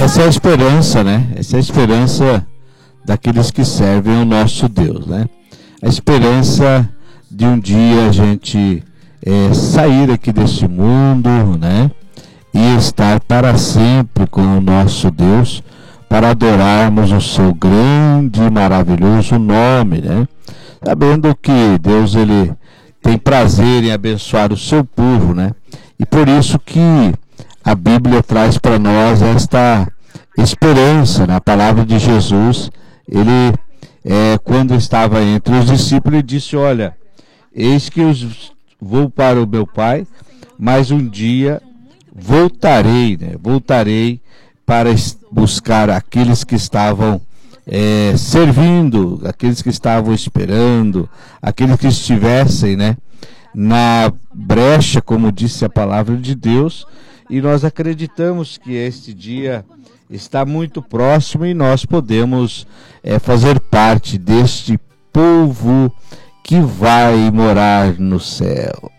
essa é a esperança, né? Essa é a esperança daqueles que servem o nosso Deus, né? A esperança de um dia a gente sair aqui deste mundo, né? E estar para sempre com o nosso Deus, para adorarmos o seu grande e maravilhoso nome, né? Sabendo que Deus, ele tem prazer em abençoar o seu povo, né? E por isso que a Bíblia traz para nós esta esperança, na palavra de Jesus. Ele, quando estava entre os discípulos, ele disse: olha, eis que eu vou para o meu Pai, mas um dia voltarei, né? Voltarei para buscar aqueles que estavam servindo, aqueles que estavam esperando, aqueles que estivessem, né, na brecha, como disse a palavra de Deus. E nós acreditamos que este dia está muito próximo e nós podemos fazer parte deste povo que vai morar no céu.